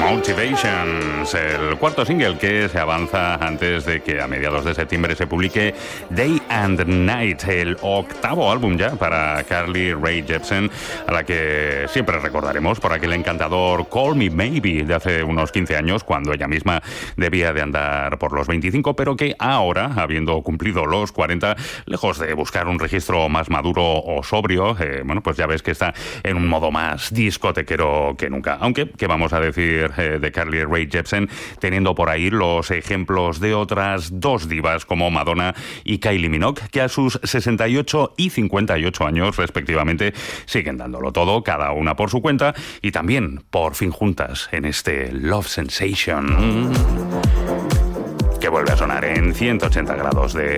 Motivations, el cuarto single que se avanza antes de que a mediados de septiembre se publique Day and Night, el octavo álbum ya para Carly Rae Jepsen, a la que siempre recordaremos por aquel encantador Call Me Maybe de hace unos 15 años, cuando ella misma debía de andar por los 25, pero que ahora, habiendo cumplido los 40, lejos de buscar un registro más maduro o sobrio, pues ya ves que está en un modo más discotequero que nunca. Aunque, ¿qué vamos a decir de Carly Rae Jepsen, teniendo por ahí los ejemplos de otras dos divas como Madonna y Kylie Minogue, que a sus 68 y 58 años respectivamente siguen dándolo todo, cada una por su cuenta, y también por fin juntas en este Love Sensation, que vuelve a sonar en 180 grados de